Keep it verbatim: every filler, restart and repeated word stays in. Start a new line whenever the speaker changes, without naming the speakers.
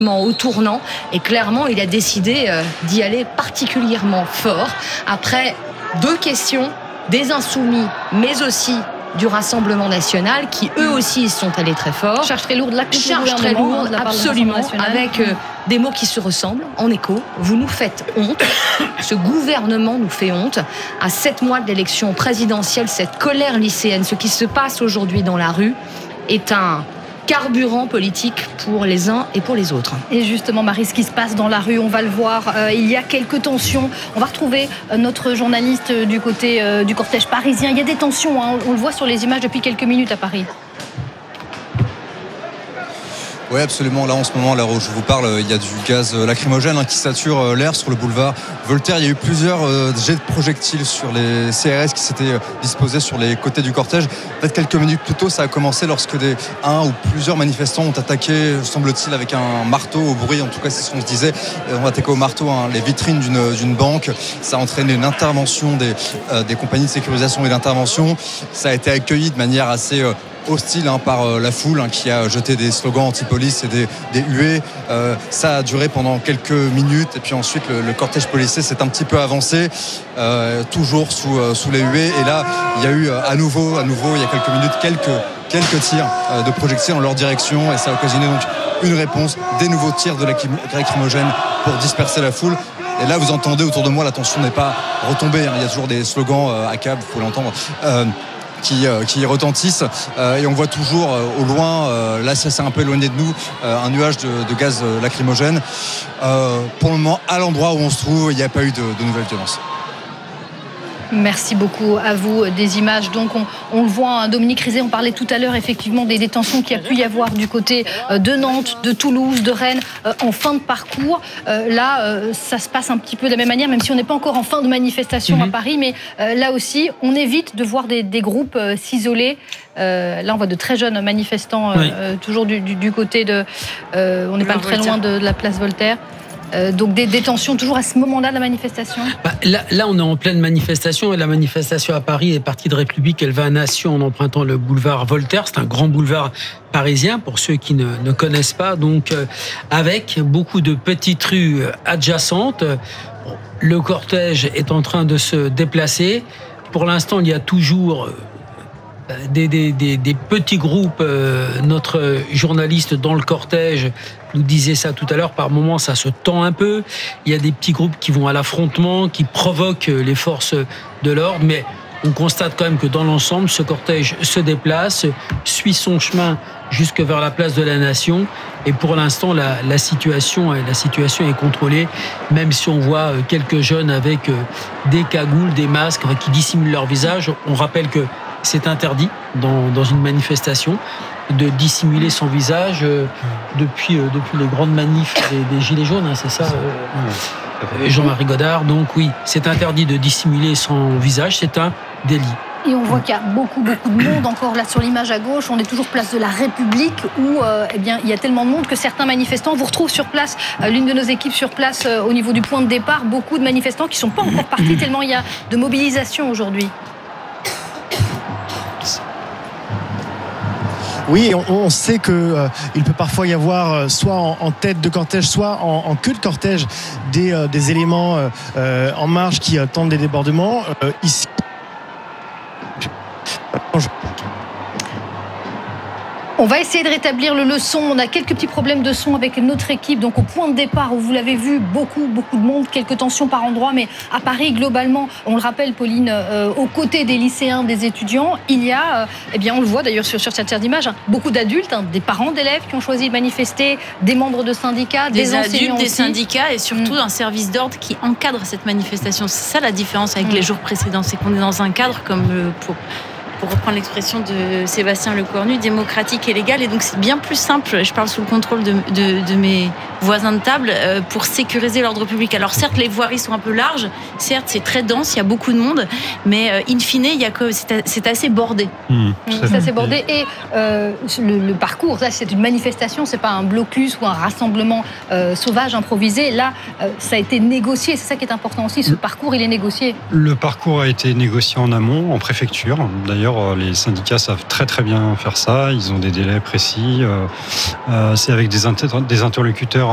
au tournant et clairement il a décidé euh, d'y aller particulièrement fort après deux questions des Insoumis mais aussi du Rassemblement national qui eux aussi sont allés très fort.
Charge très lourde, la
charge très lourde, absolument, avec euh, des mots qui se ressemblent en écho. Vous nous faites honte, ce gouvernement nous fait honte. À sept mois de l'élection présidentielle, cette colère lycéenne, ce qui se passe aujourd'hui dans la rue est un carburant politique pour les uns et pour les autres.
Et justement, Marie, ce qui se passe dans la rue, on va le voir, euh, il y a quelques tensions. On va retrouver euh, notre journaliste du côté euh, du cortège parisien. Il y a des tensions, hein, on le voit sur les images depuis quelques minutes à Paris.
Oui, absolument. Là, en ce moment, là où je vous parle, il y a du gaz lacrymogène hein, qui sature l'air sur le boulevard Voltaire. Il y a eu plusieurs euh, jets de projectiles sur les C R S qui s'étaient disposés sur les côtés du cortège. En fait, quelques minutes plus tôt, ça a commencé lorsque des, un ou plusieurs manifestants ont attaqué, semble-t-il, avec un marteau au bruit. En tout cas, c'est ce qu'on se disait. On a attaqué au marteau hein, les vitrines d'une, d'une banque. Ça a entraîné une intervention des, euh, des compagnies de sécurisation et d'intervention. Ça a été accueilli de manière assez... Euh, hostile hein, par euh, la foule hein, qui a jeté des slogans anti-police et des, des huées. Euh, ça a duré pendant quelques minutes et puis ensuite le, le cortège policier s'est un petit peu avancé, euh, toujours sous, euh, sous les huées. Et là, il y a eu euh, à nouveau, à nouveau, il y a quelques minutes, quelques, quelques tirs euh, de projectiles en leur direction et ça a occasionné donc une réponse, des nouveaux tirs de lacrymogène pour disperser la foule. Et là, vous entendez autour de moi, la tension n'est pas retombée. Hein. Il y a toujours des slogans euh, à cab, vous pouvez l'entendre. Euh, Qui, euh, qui retentissent euh, et on voit toujours euh, au loin, euh, là ça s'est un peu éloigné de nous, euh, un nuage de, de gaz euh, lacrymogène. Euh, pour le moment, à l'endroit où on se trouve, il n'y a pas eu de, de nouvelles violences.
Merci beaucoup à vous. Des images, donc on, on le voit, hein, Dominique Rizet, on parlait tout à l'heure effectivement des détentions qu'il y a pu y avoir du côté de Nantes, de Toulouse, de Rennes euh, en fin de parcours. Euh, là, euh, ça se passe un petit peu de la même manière, même si on n'est pas encore en fin de manifestation mmh. à Paris, mais euh, là aussi, on évite de voir des, des groupes euh, s'isoler. Euh, là, on voit de très jeunes manifestants, euh, oui. euh, toujours du, du, du côté de... Euh, on n'est pas très loin de, de la place Voltaire. Euh, donc des détentions toujours à ce moment-là de la manifestation.
Bah, là, là, on est en pleine manifestation et la manifestation à Paris est partie de République. Elle va à Nation en empruntant le boulevard Voltaire. C'est un grand boulevard parisien pour ceux qui ne, ne connaissent pas. Donc, euh, avec beaucoup de petites rues adjacentes. Le cortège est en train de se déplacer. Pour l'instant, il y a toujours des, des, des, des petits groupes. Euh, notre journaliste dans le cortège nous disait ça tout à l'heure, par moments ça se tend un peu, il y a des petits groupes qui vont à l'affrontement, qui provoquent les forces de l'ordre, mais on constate quand même que dans l'ensemble, ce cortège se déplace, suit son chemin jusque vers la place de la Nation, et pour l'instant la, la, situation, la situation est contrôlée, même si on voit quelques jeunes avec des cagoules, des masques qui dissimulent leur visage. On rappelle que c'est interdit dans, dans une manifestation de dissimuler son visage euh, depuis, euh, depuis les grandes manifs des, des Gilets jaunes, hein, c'est ça euh, Jean-Marie Godard. Donc oui, c'est interdit de dissimuler son visage, c'est un délit.
Et on voit qu'il y a beaucoup, beaucoup de monde encore là sur l'image à gauche. On est toujours place de la République où euh, eh bien, il y a tellement de monde que certains manifestants, on vous retrouve sur place, euh, l'une de nos équipes sur place euh, au niveau du point de départ, beaucoup de manifestants qui ne sont pas encore partis tellement il y a de mobilisation aujourd'hui.
Oui, on, on sait qu'il euh, peut parfois y avoir, euh, soit en, en tête de cortège, soit en, en queue de cortège, des, euh, des éléments euh, en marge qui euh, tentent des débordements. Euh, ici,
on va essayer de rétablir le, le son. On a quelques petits problèmes de son avec notre équipe. Donc au point de départ, où vous l'avez vu, beaucoup, beaucoup de monde, quelques tensions par endroit. Mais à Paris, globalement, on le rappelle, Pauline, euh, aux côtés des lycéens, des étudiants, il y a, euh, eh bien, on le voit d'ailleurs sur, sur cette série d'images, hein, beaucoup d'adultes, hein, des parents d'élèves qui ont choisi de manifester, des membres de syndicats, des,
des
enseignants
adultes,
aussi.
Des syndicats et surtout
mmh.
un service d'ordre qui encadre cette manifestation. C'est ça la différence avec mmh. les jours précédents, c'est qu'on est dans un cadre comme euh, pour... pour reprendre l'expression de Sébastien Lecornu, démocratique et légal. Et donc, c'est bien plus simple, je parle sous le contrôle de, de, de mes voisins de table, euh, pour sécuriser l'ordre public. Alors, certes, les voiries sont un peu larges, certes, c'est très dense, il y a beaucoup de monde, mais euh, in fine, il y a que, c'est, c'est assez bordé.
Mmh, c'est assez bordé. Et euh, le, le parcours, là, c'est une manifestation, c'est pas un blocus ou un rassemblement euh, sauvage, improvisé. Là, euh, ça a été négocié, c'est ça qui est important aussi. Ce parcours, il est négocié.
Le parcours a été négocié en amont, en préfecture. D'ailleurs, les syndicats savent très très bien faire ça. Ils ont des délais précis. Euh, c'est avec des, inter- des interlocuteurs